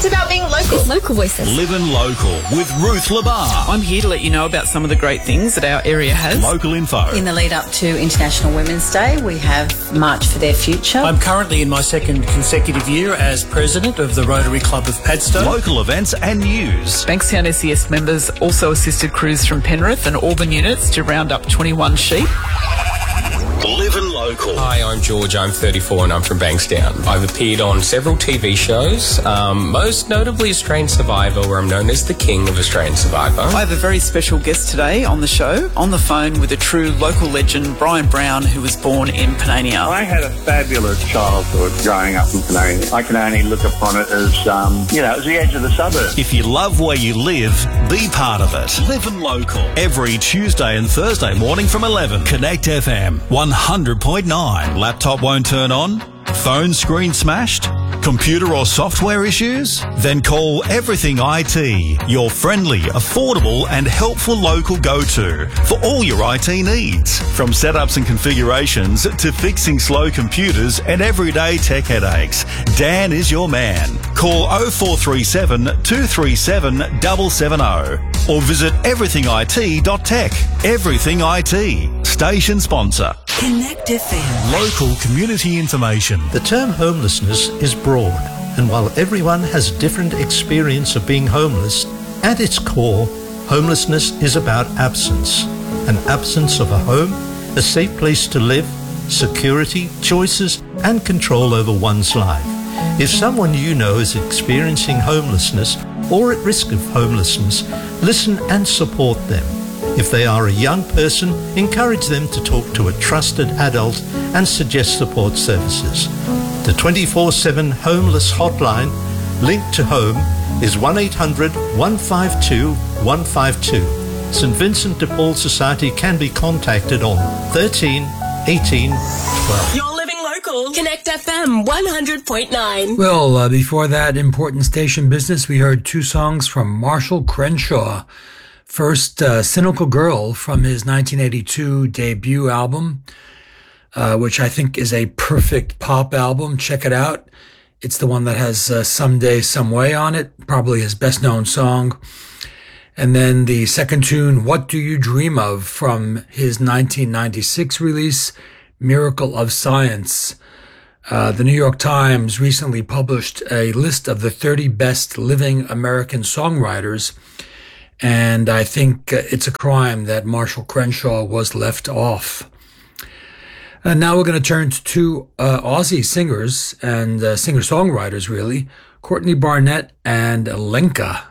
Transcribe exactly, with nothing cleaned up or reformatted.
It's about being local. It's Local Voices. Living Local with Ruth Labar. I'm here to let you know about some of the great things that our area has. Local info. In the lead up to International Women's Day, we have March for Their Future. I'm currently in my second consecutive year as president of the Rotary Club of Padstow. Local events and news. Bankstown S E S members also assisted crews from Penrith and Auburn units to round up twenty-one sheep. Living Local. Hi, I'm George. I'm thirty-four and I'm from Bankstown. I've appeared on several T V shows, um, most notably Australian Survivor, where I'm known as the King of Australian Survivor. I have a very special guest today on the show, on the phone with a true local legend, Brian Brown, who was born in Panania. I had a fabulous childhood growing up in Panania. I can only look upon it as, um, you know, as the edge of the suburbs. If you love where you live, be part of it. Living Local. Every Tuesday and Thursday morning from eleven. Connect F M one hundred point nine. Laptop won't turn on? Phone screen smashed? Computer or software issues? Then call Everything I T, your friendly, affordable and helpful local go-to for all your I T needs. From setups and configurations to fixing slow computers and everyday tech headaches, Dan is your man. Call oh four three seven, two three seven, seven seven zero or visit everything I T dot tech. Everything I T, station sponsor. Connect F M. Local community information. The term homelessness is broad, and while everyone has a different experience of being homeless, at its core, homelessness is about absence. An absence of a home, a safe place to live, security, choices, and control over one's life. If someone you know is experiencing homelessness or at risk of homelessness, listen and support them. If they are a young person, encourage them to talk to a trusted adult and suggest support services. The twenty-four seven Homeless Hotline, linked to home, is one eight hundred, one five two, one five two. St Vincent de Paul Society can be contacted on thirteen eighteen twelve. You're living local. Connect F M one hundred point nine. Well, uh, before that important station business, we heard two songs from Marshall Crenshaw. First, uh, Cynical Girl from his nineteen eighty-two debut album, uh, which I think is a perfect pop album. Check it out. It's the one that has uh, Someday, Some Way on it, probably his best known song. And then the second tune, What Do You Dream Of, from his nineteen ninety-six release, Miracle of Science. Uh, the New York Times recently published a list of the thirty best living American songwriters. And I think it's a crime that Marshall Crenshaw was left off. And now we're going to turn to two uh, Aussie singers and uh, singer-songwriters, really, Courtney Barnett and Lenka.